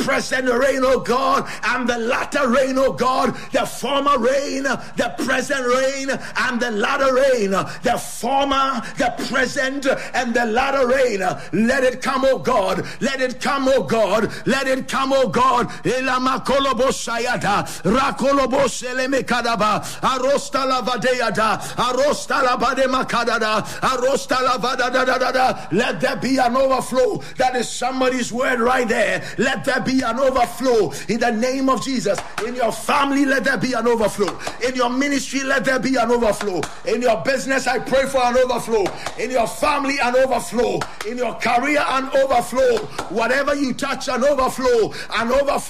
present rain, oh God, and the latter rain, oh God, the former rain, the present rain, and the latter rain, the former, the present, and the latter rain. Let it come, oh God. Let it come, oh God. Let it come, oh God. Elamakolobo sayada, rakolobo selemekadaba, arosta lavadeada, arosta labademakadada, arosta lavadadadada. Let there be an overflow. That is somebody's word right there. Let there be an overflow in the name of Jesus. In your family, let there be an overflow. In your ministry, let there be an overflow. In your business, I pray for an overflow. In your family, an overflow. In your career, an overflow. Whatever you touch, an overflow. An overflow.